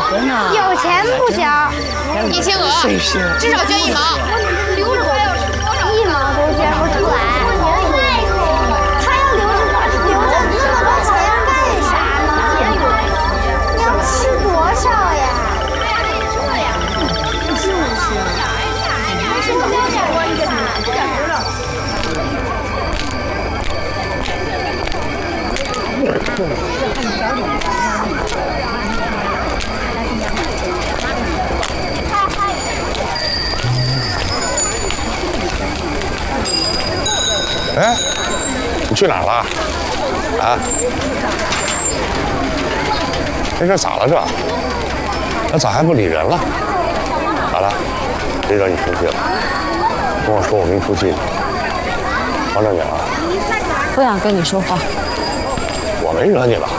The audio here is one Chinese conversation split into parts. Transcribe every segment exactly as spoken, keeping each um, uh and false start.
有钱不交， 一千鹅，至少捐一毛，留着还要是多少？ 一毛都捐不出来。他要留着留着那么多钱干啥呢？你要吃多少呀？这呀，就是。还是多点我一点，不点值了。 哎，你去哪儿了？啊？这这咋了这？那咋还不理人了？咋了？谁惹你生气了？跟我说，我给你出气。王正经啊， 不想跟你说话。 我没惹你吧？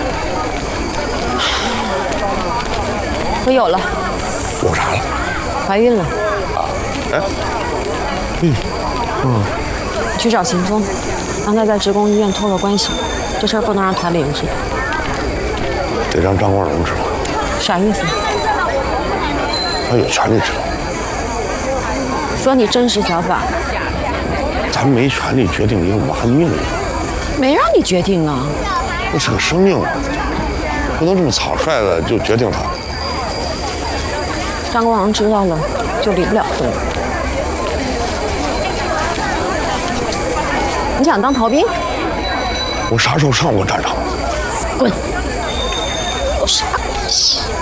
我有了。 有啥了？ 怀孕了。 啊？哎？嗯。嗯。 你去找秦风，让他在职工医院托个关系，这事儿不能让台里人知道。 得让张国荣知道。 啥意思？ 他有权利知道。 说你真实想法。 咱没权利决定一个娃的命运。 没让你决定啊。 那是个生命啊，不能这么草率的就决定它。 张国荣知道了，就离不了婚。你想当逃兵？ 我啥时候上过战场？ 滚！有啥关系？